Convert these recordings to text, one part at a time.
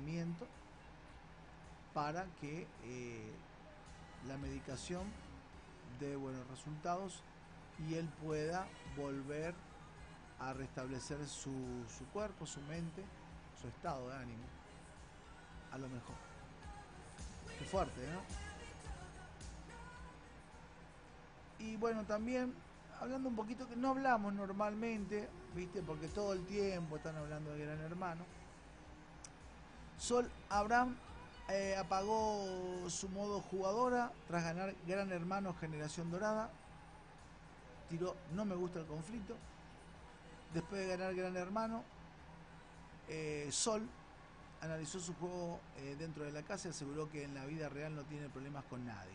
tratamiento para que la medicación dé buenos resultados y él pueda volver a restablecer su cuerpo, su mente, su estado de ánimo, a lo mejor. Qué fuerte, ¿no? Y bueno, también hablando un poquito que no hablamos normalmente, ¿viste? Porque todo el tiempo están hablando de Gran Hermano. Sol Abraham apagó su modo jugadora tras ganar Gran Hermano Generación Dorada. Tiró "no me gusta el conflicto". Después de ganar Gran Hermano, Sol analizó su juego dentro de la casa y aseguró que en la vida real no tiene problemas con nadie.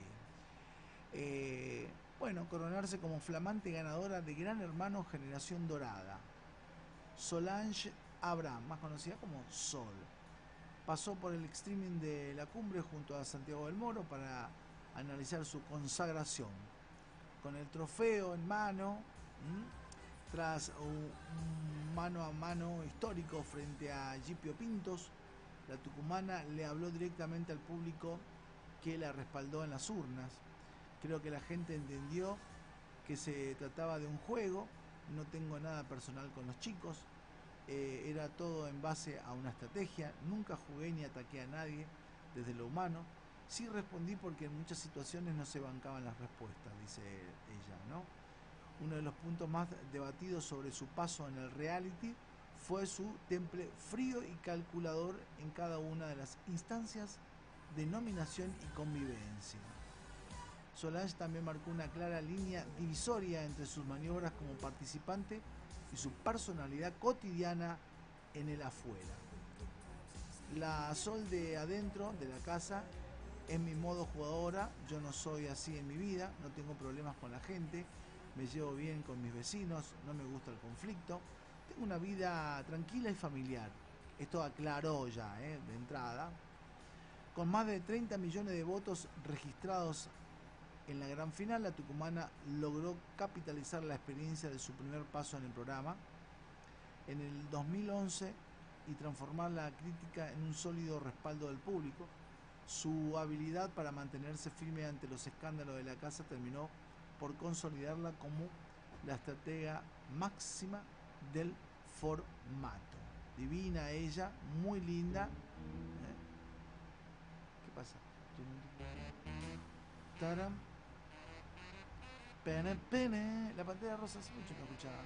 Bueno, coronarse como flamante ganadora de Gran Hermano Generación Dorada. Solange Abraham, más conocida como Sol, pasó por el streaming de la cumbre junto a Santiago del Moro para analizar su consagración. Con el trofeo en mano, tras un mano a mano histórico frente a Gipio Pintos, la tucumana le habló directamente al público que la respaldó en las urnas. Creo que la gente entendió que se trataba de un juego, no tengo nada personal con los chicos, era todo en base a una estrategia, nunca jugué ni ataqué a nadie desde lo humano, sí respondí porque en muchas situaciones no se bancaban las respuestas, dice ella, ¿no? Uno de los puntos más debatidos sobre su paso en el reality fue su temple frío y calculador en cada una de las instancias de nominación y convivencia. Solange también marcó una clara línea divisoria entre sus maniobras como participante y su personalidad cotidiana en el afuera. La Sol de adentro de la casa es mi modo jugadora, yo no soy así en mi vida, no tengo problemas con la gente, me llevo bien con mis vecinos, no me gusta el conflicto, tengo una vida tranquila y familiar. Esto aclaró ya, de entrada. Con más de 30 millones de votos registrados en la gran final, la tucumana logró capitalizar la experiencia de su primer paso en el programa en el 2011 y transformar la crítica en un sólido respaldo del público. Su habilidad para mantenerse firme ante los escándalos de la casa terminó por consolidarla como la estratega máxima del formato. Divina ella, muy linda. ¿Qué pasa? Taram. Pene, pene. La pantalla rosa hace mucho que no escuchaba.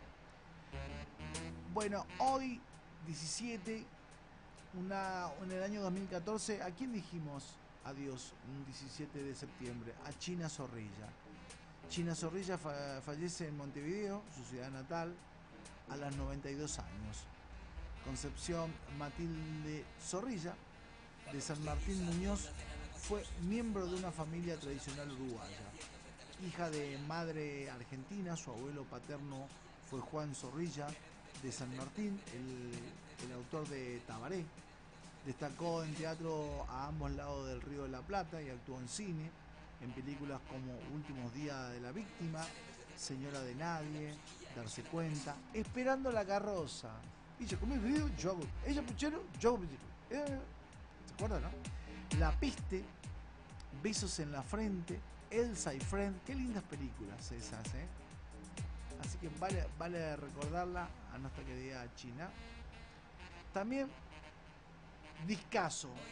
Bueno, hoy 17, en el año 2014, ¿a quién dijimos adiós un 17 de septiembre? A China Zorrilla. China Zorrilla fallece en Montevideo, su ciudad natal, a los 92 años. Concepción Matilde Zorrilla, de San Martín Muñoz, fue miembro de una familia tradicional uruguaya. Hija de madre argentina, su abuelo paterno fue Juan Zorrilla, de San Martín, el autor de Tabaré. Destacó en teatro a ambos lados del Río de la Plata y actuó en cine, en películas como Últimos días de la víctima, Señora de nadie, Darse cuenta, Esperando la carroza. Ella come video, yo hago. Ella puchero, yo hago puchero. ¿Se acuerdan, no? La piste, Besos en la frente, Elsa y Friend. Qué lindas películas esas, ¿eh? Así que vale recordarla a nuestra querida China. También discazo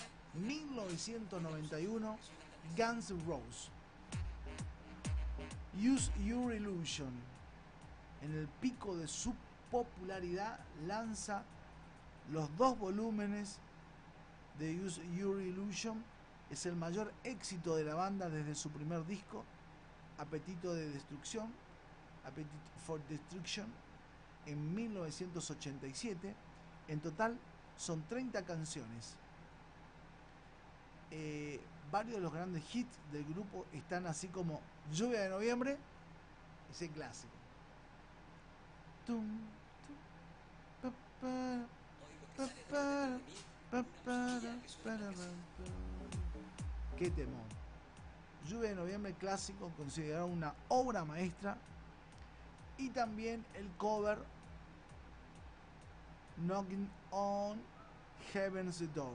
1991, Guns N' Roses, Use Your Illusion. En el pico de su popularidad lanza los 2 volúmenes de Use Your Illusion. Es el mayor éxito de la banda desde su primer disco, Apetito de Destrucción, Appetite for Destruction, en 1987. En total son 30 canciones. Varios de los grandes hits del grupo están así como Lluvia de Noviembre, ese clásico. Qué temón. Lluvia de Noviembre, clásico, considerado una obra maestra. Y también el cover Knocking on Heaven's Door.